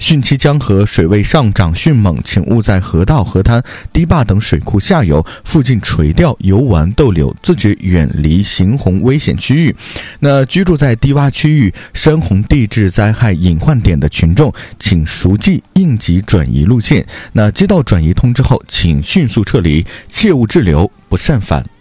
汛期江河水位上涨迅猛，请勿在河道、河滩、堤坝等水库下游附近垂钓、游玩、逗留，自觉远离行洪危险区域。那居住在低洼区域、深洪地质灾害隐患点的群众，请熟记应急转移路线。那接到转移通知后，请迅速撤离，切勿滞留，不擅返。